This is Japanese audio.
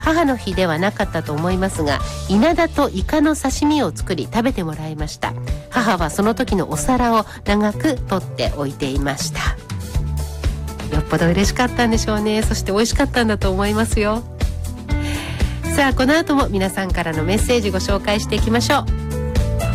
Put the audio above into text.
母の日ではなかったと思いますが、稲田とイカの刺身を作り食べてもらいました。母はその時のお皿を長く取っておいていました。よっぽど嬉しかったんでしょうね。そして美味しかったんだと思いますよ。さあ、この後も皆さんからのメッセージご紹介していきましょう。